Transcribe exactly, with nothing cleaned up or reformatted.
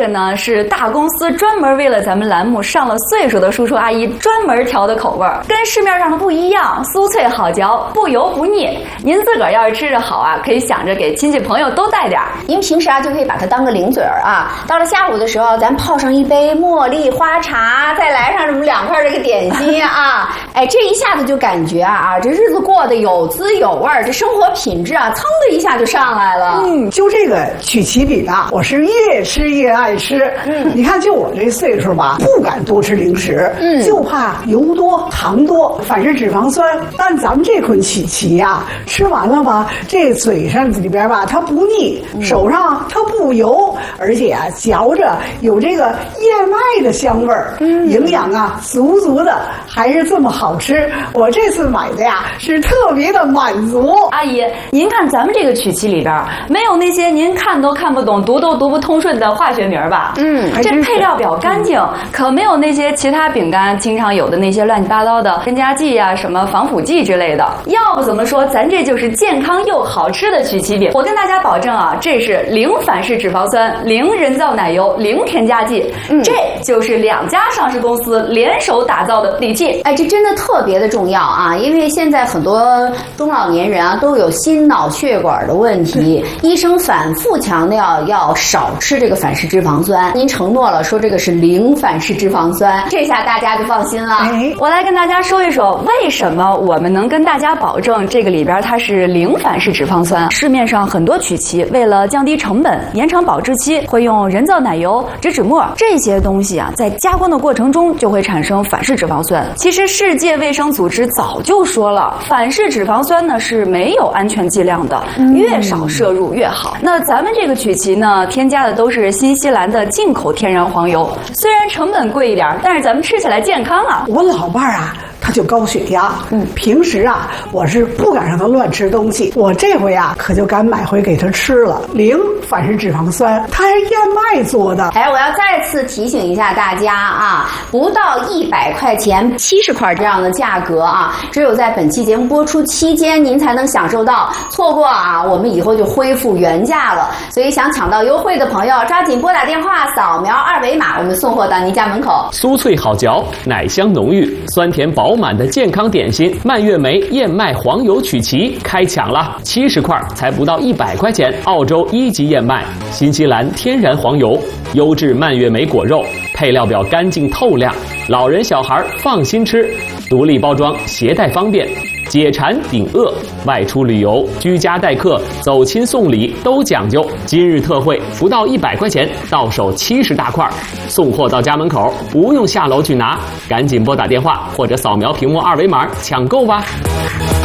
个呢是大公司专门为了咱们栏目上了岁数的叔叔阿姨专门调的口味儿，跟市面上的不一样，酥脆好嚼，不油不腻。您自个儿要是吃着好啊，可以想着给亲戚朋友都带点儿。 您平时啊就可以把它当个零嘴儿啊，到了下午的时候，咱泡上一杯茉莉花茶，再来上这么两块这个点心啊，哎，这一下子就感觉啊啊，这日子过得有滋有味儿，这生活品质啊，噌的一下就上来了。 嗯，就这个曲奇饼啊，我是越吃越爱吃。嗯，你看，就我这岁数吧，不敢多吃零食，嗯，就怕油多、糖多，反式脂肪酸。但咱们这款曲奇呀、啊，吃完了吧，这嘴上里边吧，它不腻，手上它不油，而且啊，嚼着有这个燕麦的香味儿，嗯，营养啊足足的，还是这么好吃。我这次买的呀，是特别的满足。 阿姨，您看咱们这个曲奇里边没有那些您看都看不懂、读都读不通顺的化学名吧？嗯，这配料表干净，可没有那些其他饼干经常有的那些乱七八糟的添加剂啊、什么防腐剂之类的。要不怎么说咱这就是健康又好吃的曲奇饼？我跟大家保证啊，这是零反式脂肪酸、零人造奶油、零添加剂，嗯，这就是两家上市公司联手打造的底气。 哎，这真的特别的重要啊！因为现在很多中老年人啊都有心脑血管的问题，医生反复强调要少吃这个反式脂肪酸。您承诺了说这个是零反式脂肪酸，这下大家就放心了。 哎，我来跟大家说一说为什么我们能跟大家保证这个里边它是零反式脂肪酸。市面上很多曲奇为了降低成本、延长保质期，会用人造奶油、植脂末这些东西啊，在加工的过程中就会产生反式脂肪酸。其实世界卫生组织早就说了，反式脂肪酸呢是没有安全剂量的，越少摄入越好。那咱们这个曲奇呢，添加的都是新西兰的进口天然黄油，虽然成本贵一点，但是咱们吃起来健康啊。 我老伴儿啊，他就高血压，嗯，平时啊，我是不敢让他乱吃东西，我这回啊，可就敢买回给他吃了，零反式脂肪酸，它是燕麦做的。 哎，我要再次提醒一下大家啊，不到一百块钱，七十块这样的价格啊，只有在本期节目播出期间，您才能享受到，错过啊，我们以后就恢复原价了。所以想抢到优惠的朋友，抓紧拨打电话，扫描二维码，我们送货到您家门口。 酥脆好嚼，奶香浓郁，酸甜饱满的健康点心蔓越莓燕麦黄油曲奇开抢了，七十块才不到一百块钱，澳洲一级燕麦，新西兰天然黄油，优质蔓越莓果肉，配料表干净透亮，老人小孩放心吃，独立包装，携带方便，解馋顶饿，外出旅游、居家待客、走亲送礼都讲究。今日特惠，不到一百块钱，到手七十大块，送货到家门口，不用下楼去拿，赶紧拨打电话或者扫描屏幕二维码抢购吧。